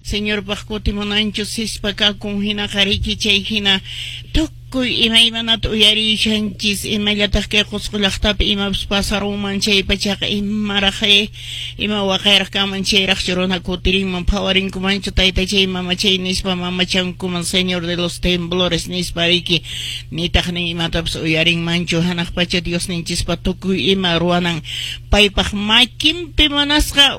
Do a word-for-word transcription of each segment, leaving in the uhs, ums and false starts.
Señor Pascuti Monancho Sispaka con Hina Kariki Chehina Tukuy ima imanat uyari shanchis ima yatak kuskulaktab ima pasaruman chay pachak ima raje ima wakairak kaman chay rakshurona kutiring man pawaring kumancho tayta chay mama chay nispa mama chan kuman Señor de los temblores nispa riki nitak ni ima taps uyaring mancho hanak pacha Dios ninchis patukuy ima ruanang paypak makimpi manaska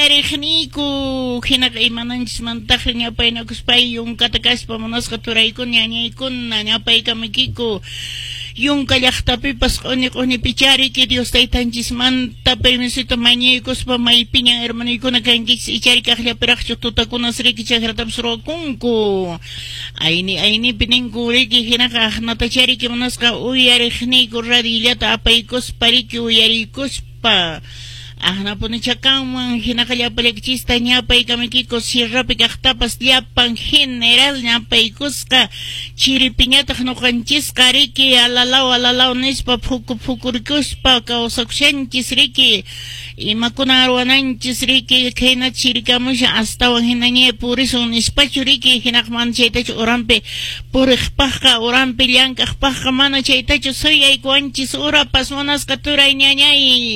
uyarikniku hinak ima nanchis mantak niya pay nakuspay yung katakas pa manaska turay ko niya niya ikon na niya pay kami kiko yung kalaktapi pas oni oni pichari ki Dios taytanchis manta permisito mañikos pa may pinyang hermano ko nagkangkis ichari kakla perakcho tutakuna sriki chakratab srokunko ayni ayni piningkuri ki hinakaknata chari ki manaska uyarikni ko radilla tapaykos pariki uyarikos pa ahna po ni chakang hinakaya palekchista niya pay kami kiko sirra pikaktapas liapang general niya pay kuska chiripinya taknukanchis kariki alalaw alalaw nispa fukufukurikos pa kausaksyanchis riki imakunarwananchis riki kena chirikamo siya astawan hinanya puriso nispacho riki hinakman chaytacho orampe purikpaka orampe liankakpaka mana chaytacho soyay kuanchis ura pasmonas katuray niya niya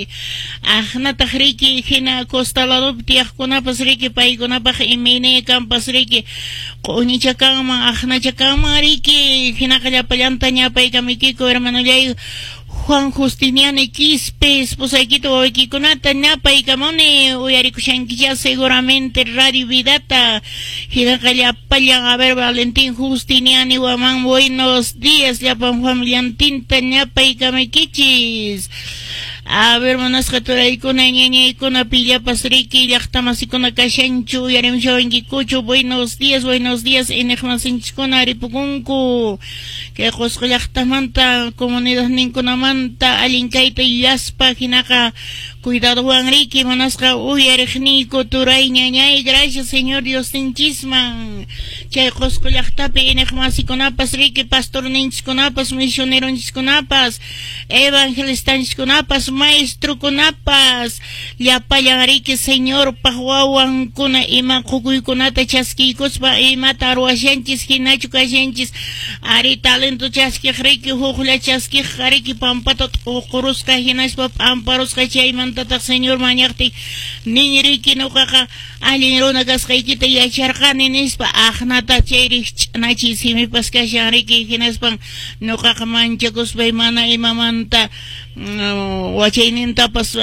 ahna tahriki hina kostalarop tiyak kunapas riki pay kunapak imine kampas riki kuni chakang mga akhna chakang mga riki hina kalapalanta niya pay kami kiko hermano lay Juan Justiniano Quispe esposa kito kikunata niya pay kamone uyari ko siyang kisya seguramente Radio Vidata hina kalapalyan a ver Valentín Justiniani wamang buenos días yapang familiantinta niya pay kami kichis a ver manas katuray ko na niya ko na pilya pasriki yaktamasi ko na kasyancho yarim siya wengi kucho buenos días buenos días inekmasinch ko na ripukunko kaya kusko yaktamanta komunidad ninko namanta alinkayta yaspa hinaka cuidado Juan Ricky manas ka uyarikni ko turay niya niya gracias Señor Dios tinchisman chay kusko yaktapi inekmasi ko na pasriki pastor ninch ko na pas misionero ninch ko na pas evangelista ninch ko na pas maestro kunapas llapallanriki Señor pahuawan kuna ima kukuy kunata chaskikos pa ima taruasyanchis hinachu kasyanchis ari talento chaskik riki hukla chaskik riki pampatot ukuruska hinaspa amparuska chaymantatak Señor mañakti niniriki nukaka alinruna kaskaykita yacharkani nispa ahnata chayrich nachisimi paskasyanriki hinaspan nukaka manchakuspa imana imamanta wachaynin tapas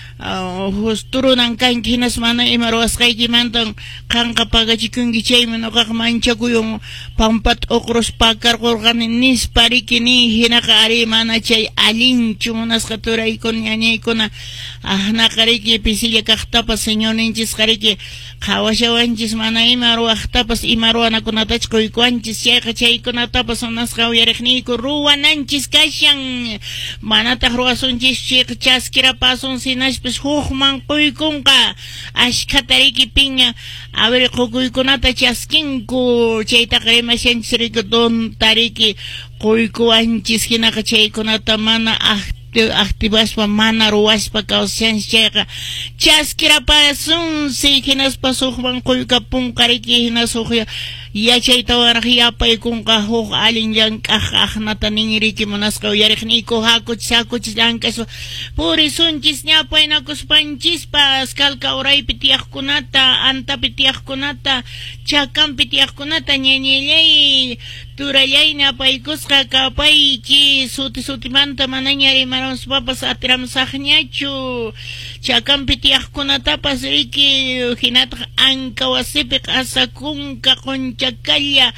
husturo ng kankinas mana imarwas kay kimantang kangka pagachikungi chay manokak manchaku yung pampat okros pagkarkorkan nis parikini hinakaari mana chay alin chumunas katuray kon yanay ko na ah nakariki pisilla kaktapas senyor ninchis kariki kawasyawanchis mana imarwak tapas imarwan ako natach koy kuanchis chay kachay ko na tapas unas kawyarikni ko ruwananchis kasyang manatah ruwasunchis chay kachaskira pasun sinas pues hukman kuykun ka ashkatariki piña a ver kukuykunata chaskinku chayta kremasyanchis riki don tariki kuykuanchis hinaka chaykunata mana activaspa mana ruwaspa kawsyanchis chayka chaskira pasun si hinaspa hukman kuykapun kariki hinas hukya yachayta warak yapay kung kahuk alin yang kakaknata ningiriki manaskaw yarikni ko hakuch sakuch langkas puri sunchis niya pay nakuspanchis pas kalka oray pitiyak kunata anta pitiyak kunata chakam pitiyak kunata nyanyelay turayay na pay kuska kapay ki suti suti manta mananyari marons papas atiramsak niyachu chakam pitiyak kunata pas riki hinatak angkawasipik asakung kakoncha Chakaya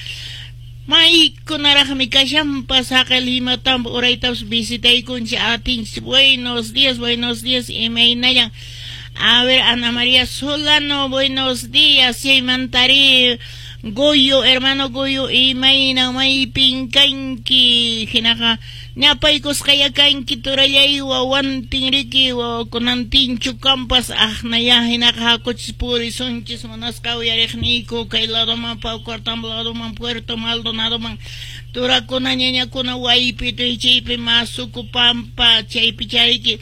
may kunarahmi kasyampa sa kalimatam oray tapos bisitay kun si ating buenos días buenos días imay na yang a ver Ana María Solano buenos días si mantari Goyo hermano Goyo imay na may pingkanki hinaka Nyapay kos kaya kain kiturayay wawan tingriki wa kunantin chukampas ah naya hinakakot puri sonchis manas kawyarikniko kay lado man pa kwartam lado man Puerto Maldonado man tura kuna nyanya kuna waipito ichipi masuku pampa chaypi chariki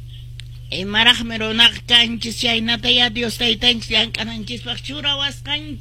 e marah meronak kanchis chay nataya Dios tay tanchis yang kananchis pakchura was kanchis